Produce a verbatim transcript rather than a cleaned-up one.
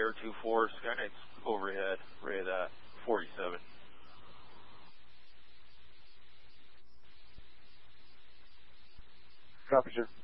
Star two four, Skynight's overhead, ray that, forty-seven. Copy, sir.